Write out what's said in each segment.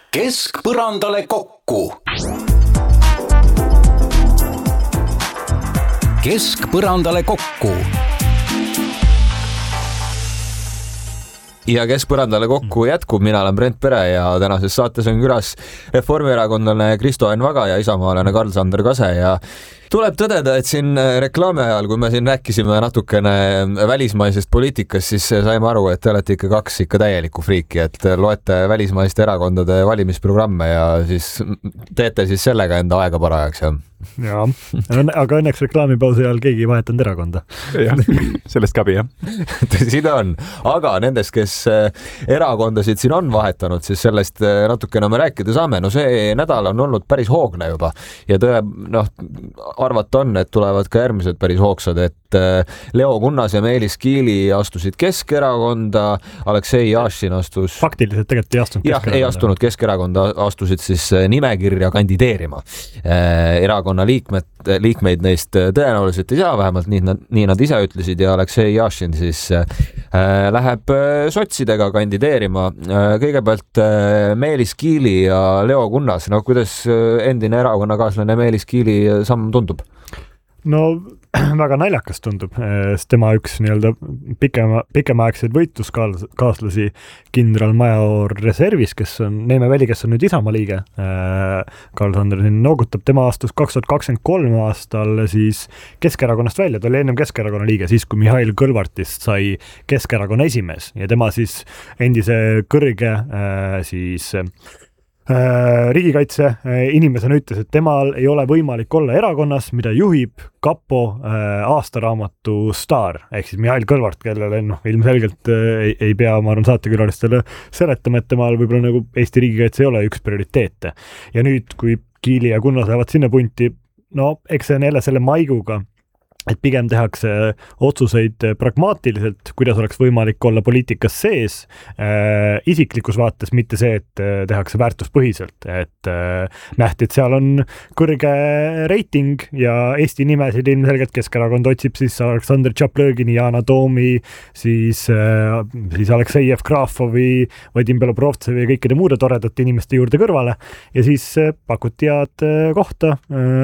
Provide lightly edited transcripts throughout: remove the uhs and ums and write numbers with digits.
Keskpõrandale kokku. Keskpõrandale kokku. Ja Keskpõrandale kokku jätkub, mina olen Brent Pere ja tänases saates on külas reformierakondlane Kristo Enn Vaga ja isamaalane Karl-Sander Kase ja tuleb tõdeda, et siin reklaami ajal, kui me siin rääkisime natukene välismaisest poliitikast, siis saime aru, et te olete ikka kaks täielikku friiki, et loete välismaiste erakondade valimisprogramme ja siis teete siis sellega enda aega parajaks. Ja, aga õnneks reklaamipausi ajal keegi ei vahetanud erakonda. Jah, sellest kabi, jah. Tõsi ta on, aga nendest, kes erakondasid siin on vahetanud, siis sellest natukene me rääkida saame. No see nädal on olnud päris hoogne juba ja arvata on, et tulevad ka järgmised päris hoogsad, et Leo Kunnas ja Meelis Kiili astusid Keskerakonda, Aleksei Jašin astus... Faktiliselt tegelikult ei astunud Keskerakonda. Jah, ei astunud Keskerakonda, astusid siis nimekirja kandideerima. Erakonna liikmeid neist tõenäoliselt ei saa, vähemalt nii nad ise ütlesid ja Aleksei Jašin siis läheb sotsidega kandideerima. Kõigepealt Meelis Kiili ja Leo Kunnas, no kuidas endine erakonnakaaslane Meelis Kiili samm tundub? No väga naljakas tundub, sest tema üks pikemaaegseid võitluskaaslasi kindralmajor reservis, kes on Neeme Väli, kes on nüüd Isamaa liige, Karl-Sander siin noogutab, tema astus 2023 aastal siis Keskerakonnast välja, ta oli ennem Keskerakonna liige, siis kui Mihhail Kõlvartist sai Keskerakonna esimees ja tema siis endise kõrge riigikaitse inimesena ütles, et temal ei ole võimalik olla erakonnas, mida juhib kapo aastaraamatu staar, ehk siis Mihhail Kõlvart, kellele ilmselgelt ei pea, ma arvan, saatekülalistele seletama, et temal võib-olla nagu Eesti riigikaitse ei ole üks prioriteete. Ja nüüd, kui Kiili ja Kunnas lähevad sinna punti, eks see on jälle selle maiguga, et pigem tehakse otsuseid pragmaatiliselt, kuidas oleks võimalik olla poliitikas sees, isiklikus vaates, mitte see, et tehakse väärtuspõhiselt, et nähti, et seal on kõrge reiting ja Eesti nimesid ilmselgelt Keskerakond otsib siis Aleksandr Tšaplõgini, Yana Toomi, siis Aleksei Jevgrafovi, Vadim Belobrovtsevi ja kõikide muude toredate inimeste juurde kõrvale ja siis pakuti head kohta,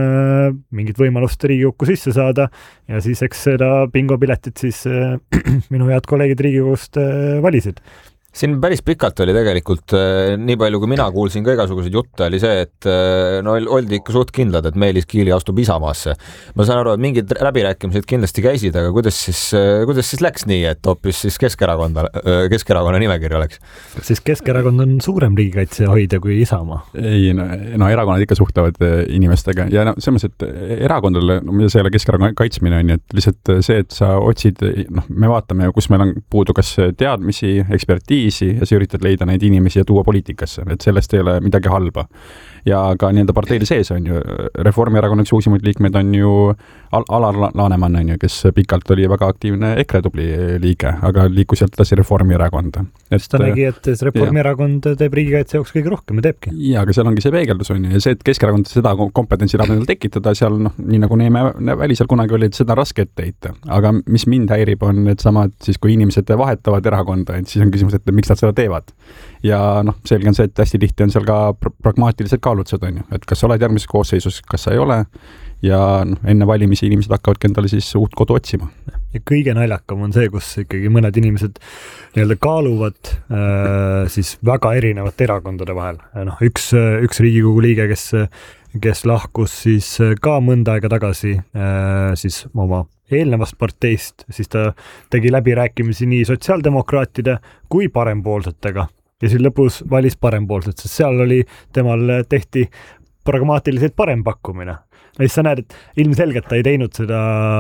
mingit võimalust Riigikokku sisse saada ja siis eks seda bingopiletit siis minu head kolleegid Riigikogust valisid. Siin päris pikalt oli tegelikult, nii palju kui mina kuulsin ka igasuguseid jutte, oli see, et oldi ikka suht kindlad, et Meelis Kiili astub Isamaasse. Ma saan aru, et mingid läbirääkimised kindlasti käisid, aga kuidas siis läks nii, et hoopis siis Keskerakonna nimekiri oleks? Siis Keskerakond on suurem riigikaitse hoidja kui Isamaa? Ei, erakonnad ikka suhtlevad inimestega ja selles mõttes, et erakondale, mida see ei ole Keskerakonna kaitsmine on, et lihtsalt see, et sa otsid, me vaatame, kus meil on puudu kas teadmisi, ekspertiisi ja sa üritad leida neid inimesi ja tuua poliitikasse, et sellest ei ole midagi halba. Ja ka nii-enda parteide sees on ju, Reformierakonna üks uusimaid liikmeid on ju Alar Laneman, on ju, kes pikalt oli väga aktiivne EKRE tubli liige, aga liikus sealt edasi Reformierakonda. Ta nägi, et Reformierakond teeb riigikaitse jaoks kõige rohkem ja teebki. Ja, aga seal ongi see peegeldus on ju, ja see, et Keskerakond seda kompetentsi tahab tekitada, seal nii nagu Neeme Väli seal kunagi oli, et seda raske ette heita. Aga mis mind häirib on, et samad siis, kui inimesed vahetavad erakonda, et siis on küsimus, et miks nad seda teevad. Ja selge on see, et hästi tihti on seal ka pragmaatilised kaalutused on ju, et kas sa oled järgmises koosseisus, kas sa ei ole ja enne valimisi inimesed hakkavadki endale siis uut kodu otsima. Ja kõige naljakam on see, kus ikkagi mõned inimesed kaaluvad siis väga erinevate erakondade vahel. Üks Riigikogu liige, kes lahkus siis ka mõnda aega tagasi siis oma eelnevast parteist, siis ta tegi läbirääkimisi nii sotsiaaldemokraatide kui parempoolsetega ja siis lõpus valis parempoolset, sest seal temal tehti pragmaatiliselt parempakkumine. Ja siis sa näed, et ilmselgelt ta ei teinud seda,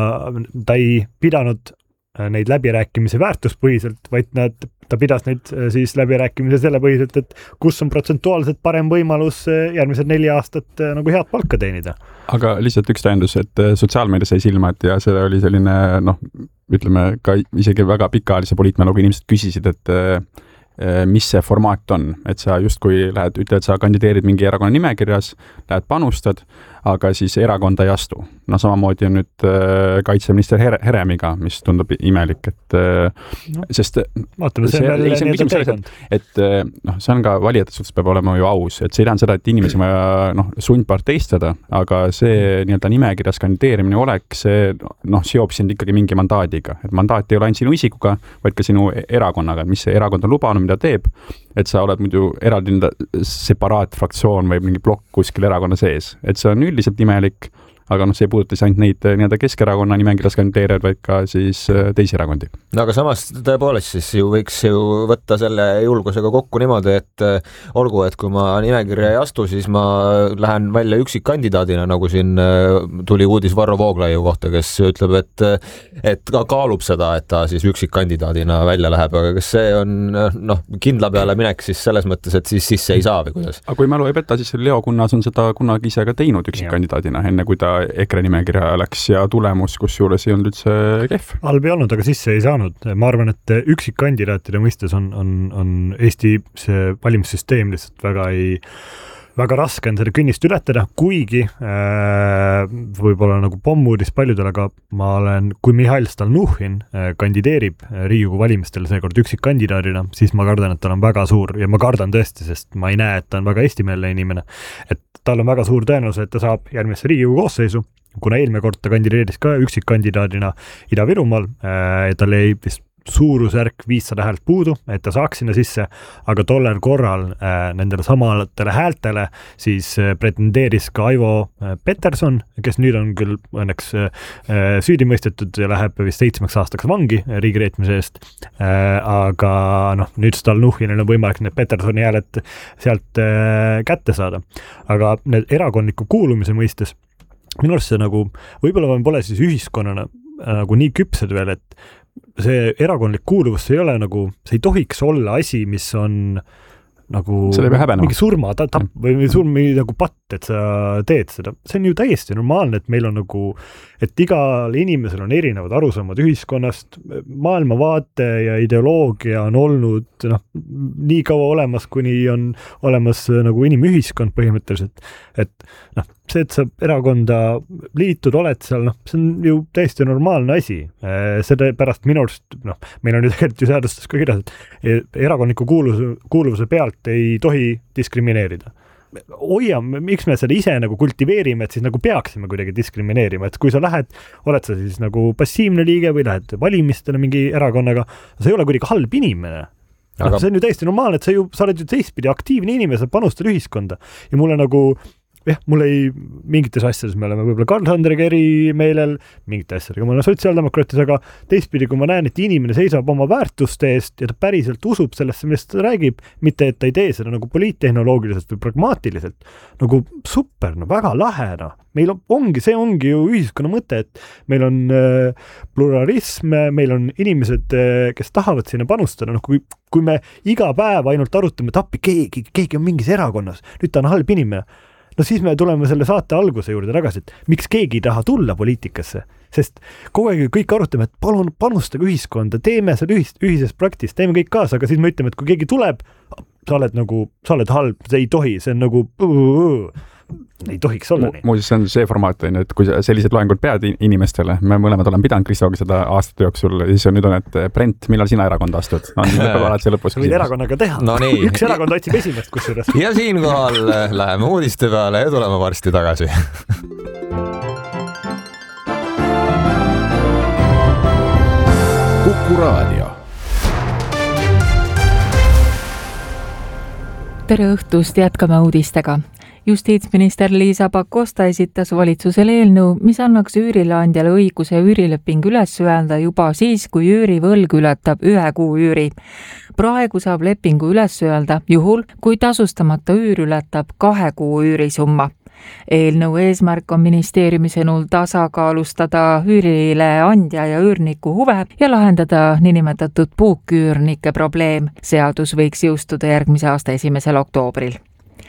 ta ei pidanud neid läbirääkimisi väärtuspõhiselt, vaid ta pidas neid siis läbirääkimisi selle põhiselt, et kus on protsentuaalselt parem võimalus järgmised 4 aastat nagu head palka teenida. Aga lihtsalt üks tähendus, et sotsiaalmeedias sai silmad ja see oli selline, ütleme ka isegi väga pikaajalise poliitmänguga inimesed küsisid, mis see formaat on, et sa justkui ütled, sa kandideerid mingi erakonna nimekirjas, lähed panustad, aga siis erakonda ei astu. No samamoodi on nüüd kaitseminister Heremiga, mis tundub imelik, et sest vaatame, see on veel nii-öelda teekond. Et see on ka valijate suhtes peab olema ju aus, et see ei tähenda seda, et inimesi vaja sundparteistada, aga see nii-öelda nimekirjas kandideerimine oleks, see seob sind ikkagi mingi mandaadiga, et mandaat ei ole ainult sinu isikuga, vaid ka sinu erakonnaga, et mis see erakond on lubanud, mida teeb, et sa oled muidu eraldi separaatfraktsioon või mingi plokk kuskil erakonna sees, et see on üldiselt imelik, aga see ei puuduta siis ainult neid nii-öelda Keskerakonna nimekirjas kandideerijaid, vaid ka siis teisi erakondi. No aga samas tõepoolest siis võiks võtta selle julgusega kokku niimoodi, et olgu, et kui ma nimekirja ei astu, siis ma lähen välja üksikkandidaadina, nagu siin tuli uudis Varro Vooglaiu kohta, kes ütleb, et ka kaalub seda, et ta siis üksikkandidaadina välja läheb, aga kas see on kindla peale minek siis selles mõttes, et siis sisse ei saa või kuidas? Aga kui mälu ei peta, siis Leo Kunnas on seda kunagi ise ka teinud üksikkandidaadina, enne kui ta EKRE nimekirja läks ja tulemus, kus juures ei olnud üldse kehv. Halb ei olnud, aga sisse ei saanud. Ma arvan, et üksikkandidaatide mõistes on Eesti see valimissüsteem lihtsalt väga raske on selle künnist ületada, kuigi võib-olla nagu pommuudis paljudel, aga kui Mihhail Stalnuhhin kandideerib Riigikogu valimistel seekord üksikkandidaadina, siis ma kardan, et tal on väga suur, ja ma kardan tõesti, sest ma ei näe, et ta on väga eestimeelne inimene, et tal on väga suur tõenäosus, et ta saab järgmisse Riigikogu koosseisu, kuna eelmine kord ta kandideeris ka üksikkandidaadina Ida-Virumaal, tal jäi vist suurusjärk 500 häält puudu, et ta saaks sinna sisse, aga tollel korral nendele samadele häältele siis pretendeeris ka Aivo Peterson, kes nüüd on küll õnneks süüdi mõistetud ja läheb vist 7 aastaks vangi riigireetmise eest, aga nüüd Stalnuhhinil on võimalik need Petersoni hääled sealt kätte saada. Aga need erakondliku kuulumise mõistes minu arust see võib-olla pole siis ühiskonnana nii küpsed veel, et see erakondlik kuuluvus, see ei tohiks olla asi, mis on mingi surma või patt, et sa teed seda. See on ju täiesti normaalne, et meil on et igal inimesel on erinevad arusaamad ühiskonnast, maailmavaate ja ideoloogia on olnud nii kaua olemas, kuni on olemas inimühiskond põhimõtteliselt, et see, et sa erakonda liitud oled seal, see on ju täiesti normaalne asi. Selle pärast minu arust, meil on ju tegelikult seadustes ka kirjas, et erakondliku kuuluvuse pealt ei tohi diskrimineerida. Miks me seda ise kultiveerime, et siis peaksime kuidagi diskrimineerima, et kui sa oled sa siis passiivne liige või lähed valimistele mingi erakonnaga, sa ei ole kuidagi halb inimene. Aga see on ju täiesti normaalne, et sa oled ju teistpidi aktiivne inimene, sa panustad ühiskonda ja mulle mul ei mingites asjades me oleme võib-olla Karl Sanderiga erimeelel, mingite asjadega ma olen sotsiaaldemokraatis, aga teistpidi, kui ma näen, et inimene seisab oma väärtuste eest ja ta päriselt usub sellesse, millest ta räägib, mitte et ta ei tee seda poliittehnoloogiliselt või pragmaatiliselt, super, väga lahe. Meil see ongi ju ühiskonna mõte, et meil on pluralism, meil on inimesed, kes tahavad sinna panustada, kui me iga päev ainult arutame, et appi keegi on mingis erakonnas, nüüd ta on halb inimene, siis me tuleme selle saate alguse juurde tagasi, et miks keegi ei taha tulla poliitikasse, sest kogu aeg kõik arutame, et palun panustage ühiskonda, teeme seda ühises praktis, teeme kõik kaasa, aga siis me ütleme, et kui keegi tuleb, sa oled halb, see ei tohi, see on ei tohiks olla nii. Muuseas, see on see formaat, et kui sellised loengud pead inimestele, me mõlemad oleme pidanud Kristoga seda aastate jooksul, siis nüüd on, et Brent, millal sina erakonda astud? Alati lõpus võid erakonnaga teha. Üks erakond otsib esimest kusjuures. Ja siinkohal läheme uudiste peale ja tuleme varsti tagasi. Kuku Raadio. Tere õhtust, jätkame uudistega. Justiitsminister Liisa Pakosta esitas valitsusele eelnõu, mis annaks üürileandjale õiguse üürileping üles öelda juba siis, kui üürivõlg ületab 1 kuu üüri. Praegu saab lepingu üles öelda juhul, kui tasustamata üür ületab 2 kuu üürisumma. Eelnõu eesmärk on ministeeriumi sõnul tasakaalustada üürile andja ja üürniku huve ja lahendada niinimetatud puuküürnike probleem. Seadus võiks jõustuda järgmise aasta 1. oktoobril.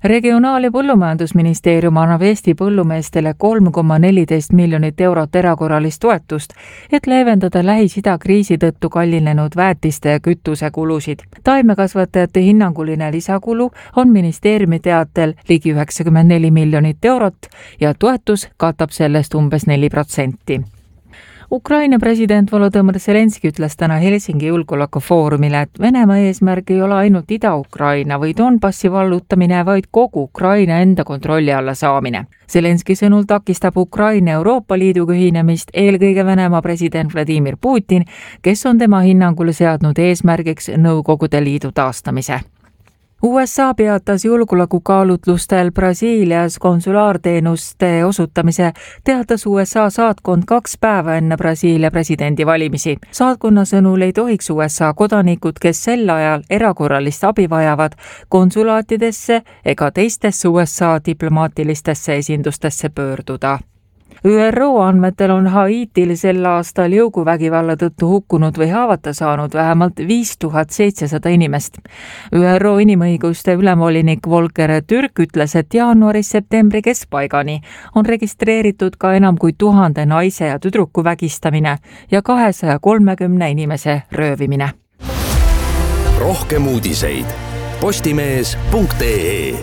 Regionaal- ja põllumajandusministeerium annab Eesti põllumeestele 3,14 miljonit eurot erakorralist toetust, et leevendada Lähis-Ida kriisi tõttu kallinenud väetiste ja kütuse kulusid. Taimekasvatajate hinnanguline lisakulu on ministeeriumi teatel ligi 94 miljonit eurot ja toetus katab sellest umbes 4%. Ukraina president Volodõmõr Zelenski ütles täna Helsingi julgeolekufoorumile, et Venemaa eesmärk ei ole ainult Ida-Ukraina või Donbassi vallutamine, vaid kogu Ukraina enda kontrolli alla saamine. Zelenski sõnul takistab Ukraina Euroopa Liiduga ühinemist eelkõige Venemaa president Vladimir Putin, kes on tema hinnangul seadnud eesmärgiks Nõukogude Liidu taastamise. USA peatas julgeolekukaalutlustel Brasiilias konsulaarteenuste osutamise, teatas USA saatkond 2 päeva enne Brasiilia presidendivalimisi. Saatkonna sõnul ei tohiks USA kodanikud, kes sel ajal erakorralist abi vajavad, konsulaatidesse ega teistesse USA diplomaatilistesse esindustesse pöörduda. ÜRO andmetel on Haitil sel aastal jõuguvägivalla tõttu hukkunud või haavata saanud vähemalt 5700 inimest. ÜRO inimõiguste ülemvolinik Volker Türk ütles, et jaanuaris-septembri keskpaigani on registreeritud ka enam kui 1000 naise ja tüdruku vägistamine ja 230 inimese röövimine. Rohkem uudiseid postimees.ee.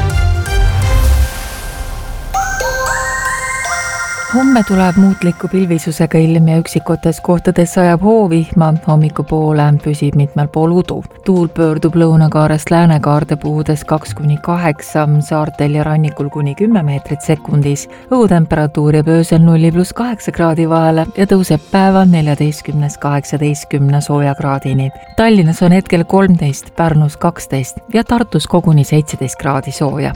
Homme tuleb muutliku pilvisusega ilm ja üksikutes kohtades sajab hoovihma, hommikupoole püsib mitmel pool udu. Tuul pöördub lõunakaarest läänekaarde puhudes 2-8, saartel ja rannikul kuni 10 meetrit sekundis. Õhutemperatuur jääb öösel 0+8 kraadi vahele ja tõuseb päeval 14-18 soojakraadini. Tallinnas on hetkel 13, Pärnus 12 ja Tartus koguni 17 kraadi sooja.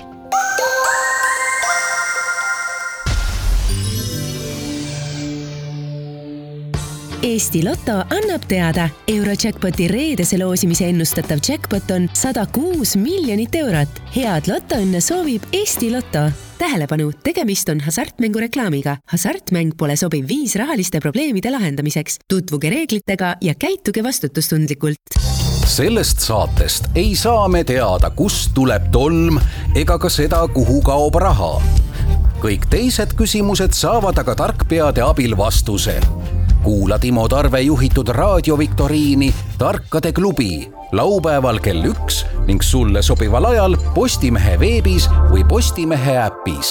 Eesti Lotto annab teada, Eurojackpoti reedese loosimise ennustatav jackpot on 106 miljonit eurot. Head lotoõnne soovib Eesti Lotto. Tähelepanu, tegemist on hasartmängu reklaamiga. Hasartmäng pole sobiv viis rahaliste probleemide lahendamiseks. Tutvuge reeglitega ja käituge vastutustundlikult. Sellest saatest ei saa me teada, kust tuleb tolm ega ka seda, kuhu kaob raha. Kõik teised küsimused saavad aga tarkpeade abil vastuse. Kuula Timo Tarve juhitud raadioviktoriini Tarkade klubi laupäeval kell 1 ning sulle sobival ajal Postimehe veebis või Postimehe äpis.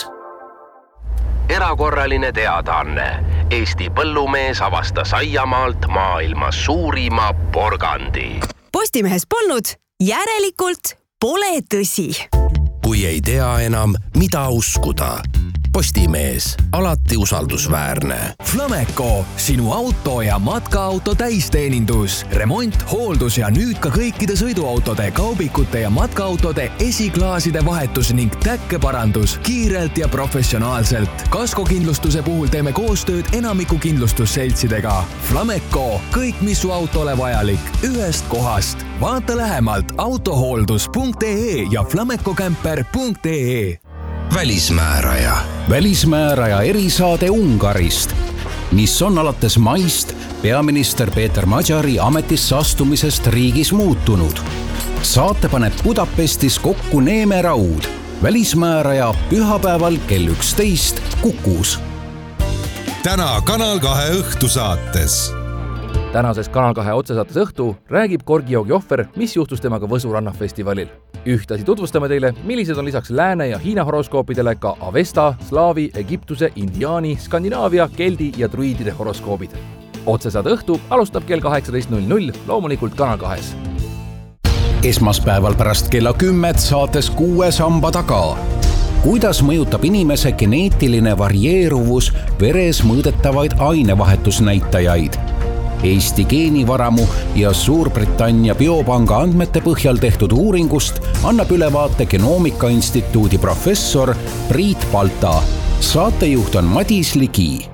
Erakorraline teadaanne. Eesti põllumees avastas aiamaalt maailma suurima porgandi. Postimehes polnud, järelikult pole tõsi. Kui ei tea enam, mida uskuda. Postimees, alati usaldusväärne. Flameco, sinu auto ja matkaauto täisteenindus. Remont, hooldus ja nüüd ka kõikide sõiduautode, kaubikute ja matkaautode esiklaaside vahetus ning täkkeparandus kiirelt ja professionaalselt. Kaskokindlustuse puhul teeme koostööd enamiku kindlustusseltsidega. Flameco, kõik mis su autole vajalik, ühest kohast. Vaata lähemalt autohooldus.ee ja flamecocamper.ee. Välismääraja. Välismääraja erisaade Ungarist, mis on alates maist peaminister Peeter Magyari ametisse astumisest riigis muutunud. Saate paneb Budapestis kokku Neeme Raud. Välismääraja pühapäeval kell 11 Kukus. Täna Kanal 2 õhtusaates. Tänases Kanal 2 otsesaates õhtu räägib korgijoogi ohver, mis juhtus temaga Võsu rannafestivalil. Ühtlasi tutvustame teile, millised on lisaks Lääne ja Hiina horoskoopidele ka Avesta, Slaavi, Egiptuse, Indiaani, Skandinaavia, Keldi ja Druidide horoskoobid. Otsesaade õhtu alustab kell 18.00, loomulikult Kanal 2. Esmaspäeval pärast kella 10 saates 6 samba taga. Kuidas mõjutab inimese geneetiline varieeruvus veres mõõdetavaid ainevahetusnäitajaid? Eesti geenivaramu ja Suurbritannia biopanga andmete põhjal tehtud uuringust annab ülevaate Genoomika Instituudi professor Priit Palta. Saatejuht on Madis Ligi.